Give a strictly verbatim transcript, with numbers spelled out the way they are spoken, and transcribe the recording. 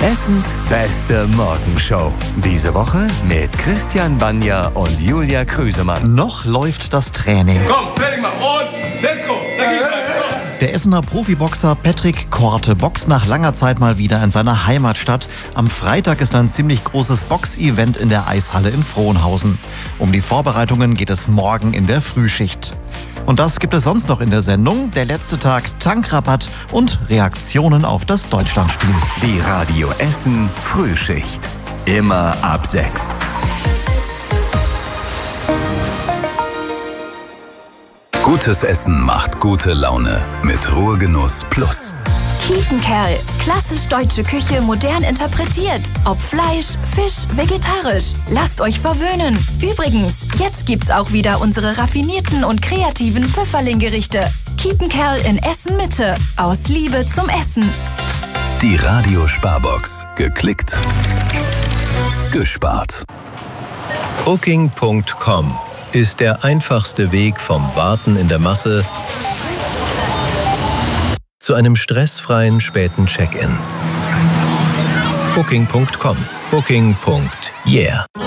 Essens beste Morgenshow. Diese Woche mit Christian Banja und Julia Krüsemann. Noch läuft das Training. Komm, fertig mal und let's go. Da geht's weiter. Der Essener Profiboxer Patrick Korte boxt nach langer Zeit mal wieder in seiner Heimatstadt. Am Freitag ist ein ziemlich großes Box-Event in der Eishalle in Frohnhausen. Um die Vorbereitungen geht es morgen in der Frühschicht. Und das gibt es sonst noch in der Sendung. Der letzte Tag, Tankrabatt und Reaktionen auf das Deutschlandspiel. Die Radio Essen Frühschicht. Immer ab sechs. Gutes Essen macht gute Laune mit Ruhegenuss Plus. Kiepenkerl. Klassisch deutsche Küche modern interpretiert. Ob Fleisch, Fisch, vegetarisch. Lasst euch verwöhnen. Übrigens, jetzt gibt's auch wieder unsere raffinierten und kreativen Pfifferling-Gerichte. Kiepenkerl in Essen Mitte. Aus Liebe zum Essen. Die Radio Sparbox. Geklickt, gespart. Booking Punkt com ist der einfachste Weg vom Warten in der Masse zu einem stressfreien späten Check-in. Booking Punkt com. Booking. Yeah.